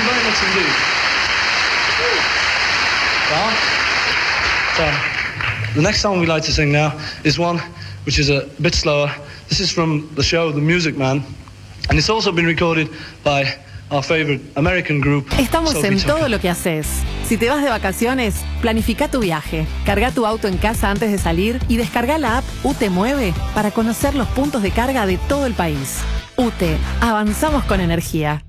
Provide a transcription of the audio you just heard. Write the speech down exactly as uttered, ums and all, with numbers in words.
very much indeed. Well, so, the next song we like to sing now is one which is a bit slower. This is from the show The Music Man, and it's also been recorded by our favorite American group. Estamos Sophie en Tucker. todo lo que haces. Si te vas de vacaciones, planifica tu viaje. Carga tu auto en casa antes de salir y descarga la app U T E Mueve para conocer los puntos de carga de todo el país. U T E, avanzamos con energía.